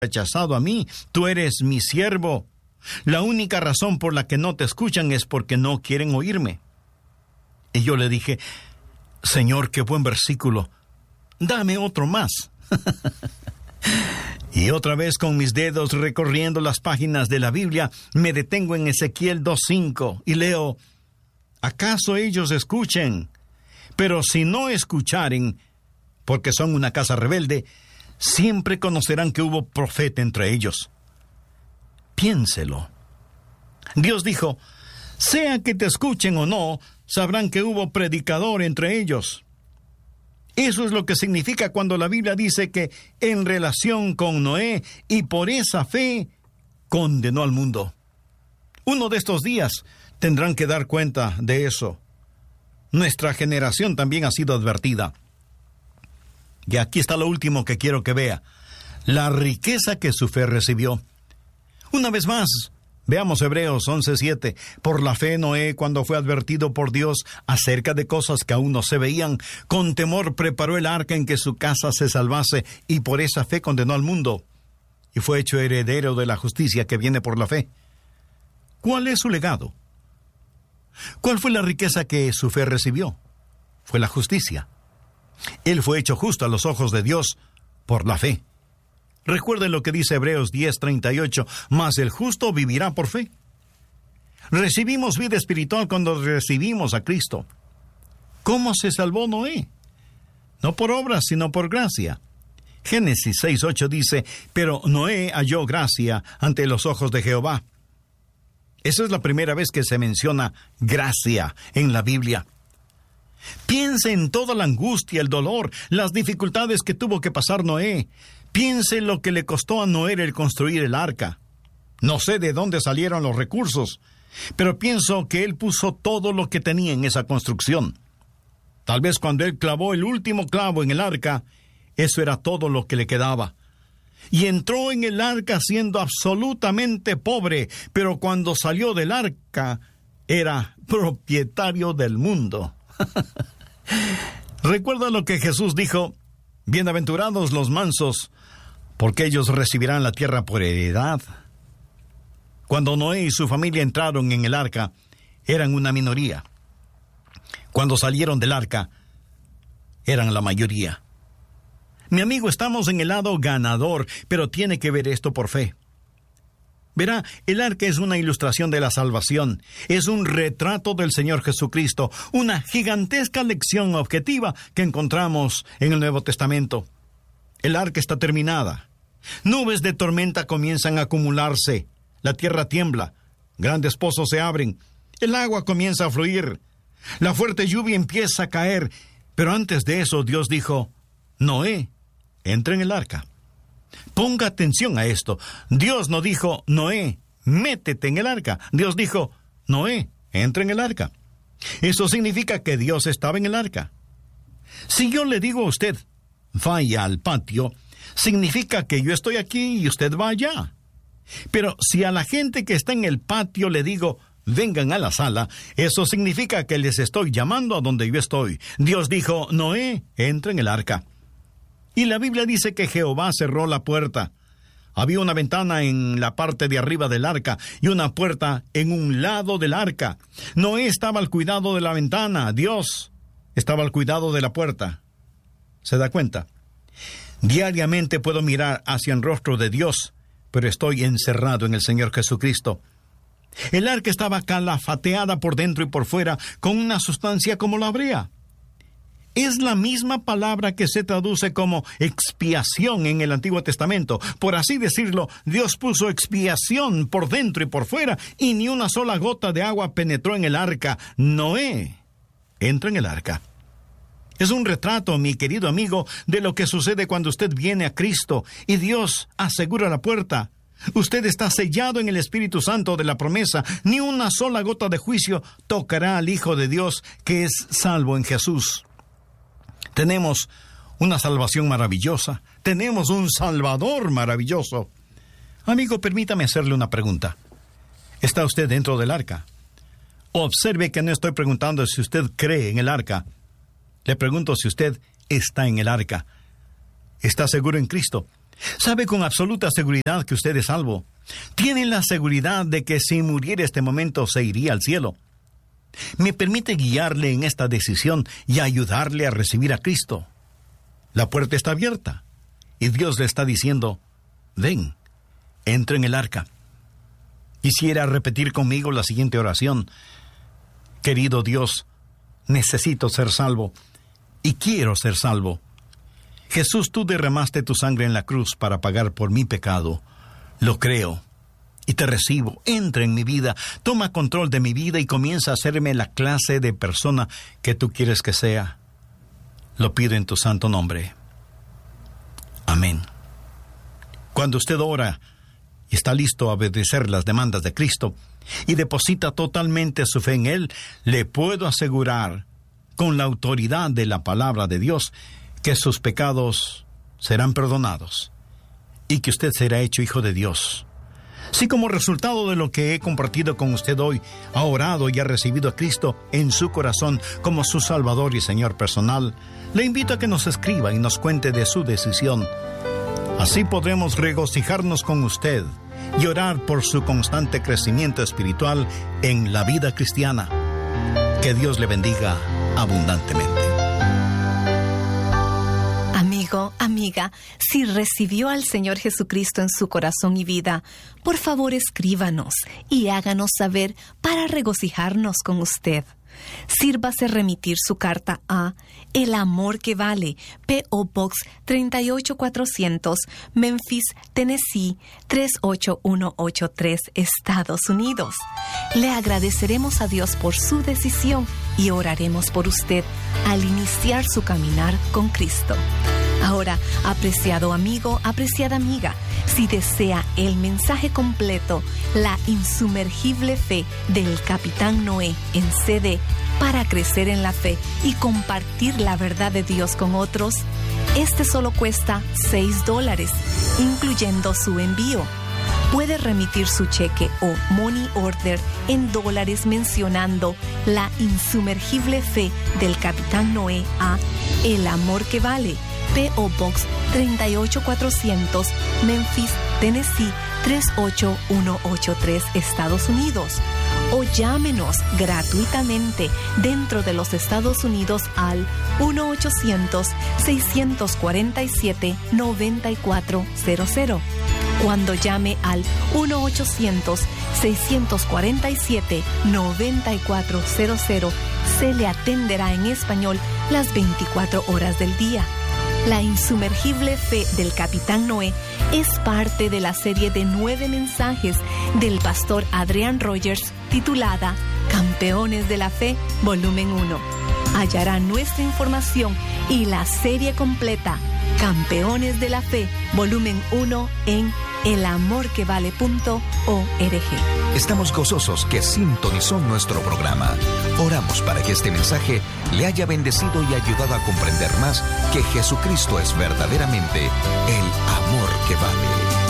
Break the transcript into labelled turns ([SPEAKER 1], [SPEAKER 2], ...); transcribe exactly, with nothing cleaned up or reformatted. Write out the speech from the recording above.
[SPEAKER 1] rechazado a mí, tú eres mi siervo. La única razón por la que no te escuchan es porque no quieren oírme. Y yo le dije, Señor, qué buen versículo, dame otro más. Y otra vez con mis dedos recorriendo las páginas de la Biblia, me detengo en Ezequiel dos cinco y leo, ¿acaso ellos escuchen? Pero si no escucharen, porque son una casa rebelde, siempre conocerán que hubo profeta entre ellos. Piénselo. Dios dijo, sea que te escuchen o no, sabrán que hubo predicador entre ellos. Eso es lo que significa cuando la Biblia dice que en relación con Noé y por esa fe condenó al mundo. Uno de estos días tendrán que dar cuenta de eso. Nuestra generación también ha sido advertida. Y aquí está lo último que quiero que vea. La riqueza que su fe recibió. Una vez más, veamos Hebreos once siete. Por la fe Noé, cuando fue advertido por Dios acerca de cosas que aún no se veían, con temor preparó el arca en que su casa se salvase, y por esa fe condenó al mundo, y fue hecho heredero de la justicia que viene por la fe. ¿Cuál es su legado? ¿Cuál fue la riqueza que su fe recibió? Fue la justicia. Él fue hecho justo a los ojos de Dios por la fe. Recuerden lo que dice Hebreos diez treinta y ocho, mas el justo vivirá por fe. Recibimos vida espiritual cuando recibimos a Cristo. ¿Cómo se salvó Noé? No por obras, sino por gracia. Génesis seis ocho dice, pero Noé halló gracia ante los ojos de Jehová. Esa es la primera vez que se menciona gracia en la Biblia. Piense en toda la angustia, el dolor, las dificultades que tuvo que pasar Noé. Piense en lo que le costó a Noé el construir el arca. No sé de dónde salieron los recursos, pero pienso que él puso todo lo que tenía en esa construcción. Tal vez cuando él clavó el último clavo en el arca, eso era todo lo que le quedaba. Y entró en el arca siendo absolutamente pobre, pero cuando salió del arca, era propietario del mundo. Recuerda lo que Jesús dijo, bienaventurados los mansos, porque ellos recibirán la tierra por heredad. Cuando Noé y su familia entraron en el arca, eran una minoría. Cuando salieron del arca, eran la mayoría. Mi amigo, estamos en el lado ganador, pero tiene que ver esto por fe. Verá, el arca es una ilustración de la salvación, es un retrato del Señor Jesucristo, una gigantesca lección objetiva que encontramos en el Nuevo Testamento. El arca está terminada. Nubes de tormenta comienzan a acumularse, la tierra tiembla, grandes pozos se abren, el agua comienza a fluir, la fuerte lluvia empieza a caer, pero antes de eso Dios dijo, Noé, entra en el arca. Ponga atención a esto. Dios no dijo, Noé, métete en el arca. Dios dijo, Noé, entra en el arca. Eso significa que Dios estaba en el arca. Si yo le digo a usted, vaya al patio, significa que yo estoy aquí y usted va allá. Pero si a la gente que está en el patio le digo, vengan a la sala, eso significa que les estoy llamando a donde yo estoy. Dios dijo, Noé, entra en el arca. Y la Biblia dice que Jehová cerró la puerta. Había una ventana en la parte de arriba del arca y una puerta en un lado del arca. Noé estaba al cuidado de la ventana. Dios estaba al cuidado de la puerta. ¿Se da cuenta? Diariamente puedo mirar hacia el rostro de Dios, pero estoy encerrado en el Señor Jesucristo. El arca estaba calafateada por dentro y por fuera con una sustancia como la brea. Es la misma palabra que se traduce como expiación en el Antiguo Testamento. Por así decirlo, Dios puso expiación por dentro y por fuera, y ni una sola gota de agua penetró en el arca. Noé entra en el arca. Es un retrato, mi querido amigo, de lo que sucede cuando usted viene a Cristo y Dios asegura la puerta. Usted está sellado en el Espíritu Santo de la promesa. Ni una sola gota de juicio tocará al Hijo de Dios que es salvo en Jesús. Tenemos una salvación maravillosa. Tenemos un Salvador maravilloso. Amigo, permítame hacerle una pregunta. ¿Está usted dentro del arca? Observe que no estoy preguntando si usted cree en el arca. Le pregunto si usted está en el arca. ¿Está seguro en Cristo? Sabe con absoluta seguridad que usted es salvo. Tiene la seguridad de que si muriera este momento se iría al cielo. Me permite guiarle en esta decisión y ayudarle a recibir a Cristo. La puerta está abierta y Dios le está diciendo, ven, entra en el arca. Quisiera repetir conmigo la siguiente oración. Querido Dios, necesito ser salvo y quiero ser salvo. Jesús, tú derramaste tu sangre en la cruz para pagar por mi pecado. Lo creo y te recibo. Entra en mi vida, toma control de mi vida y comienza a hacerme la clase de persona que tú quieres que sea. Lo pido en tu santo nombre. Amén. Cuando usted ora y está listo a obedecer las demandas de Cristo y deposita totalmente su fe en Él, le puedo asegurar, con la autoridad de la palabra de Dios, que sus pecados serán perdonados y que usted será hecho hijo de Dios. Si como resultado de lo que he compartido con usted hoy, ha orado y ha recibido a Cristo en su corazón como su Salvador y Señor personal, le invito a que nos escriba y nos cuente de su decisión. Así podremos regocijarnos con usted y orar por su constante crecimiento espiritual en la vida cristiana. Que Dios le bendiga abundantemente.
[SPEAKER 2] Amigo, amiga, si recibió al Señor Jesucristo en su corazón y vida, por favor escríbanos y háganos saber para regocijarnos con usted. Sírvase remitir su carta a El Amor que Vale, P O Box treinta y ocho cuatrocientos, Memphis, Tennessee tres ocho uno ocho tres, Estados Unidos. Le agradeceremos a Dios por su decisión y oraremos por usted al iniciar su caminar con Cristo. Ahora, apreciado amigo, apreciada amiga, si desea el mensaje completo, La Insumergible Fe del Capitán Noé en C D para crecer en la fe y compartir la verdad de Dios con otros, este solo cuesta seis dólares, incluyendo su envío. Puede remitir su cheque o money order en dólares mencionando La Insumergible Fe del Capitán Noé a El Amor que Vale, P O Box treinta y ocho cuatrocientos, Memphis, Tennessee tres ocho uno ocho tres, Estados Unidos. O llámenos gratuitamente dentro de los Estados Unidos al uno ochocientos, seis cuatro siete, nueve cuatro cero cero. Cuando llame al uno ochocientos, seis cuatro siete, nueve cuatro cero cero, se le atenderá en español las veinticuatro horas del día. La Insumergible Fe del Capitán Noé es parte de la serie de nueve mensajes del pastor Adrian Rogers titulada Campeones de la Fe, volumen uno. Hallará nuestra información y la serie completa Campeones de la Fe, volumen uno en el amor que vale punto org.
[SPEAKER 3] Estamos gozosos que sintonizó nuestro programa. Oramos para que este mensaje le haya bendecido y ayudado a comprender más que Jesucristo es verdaderamente el amor que vale.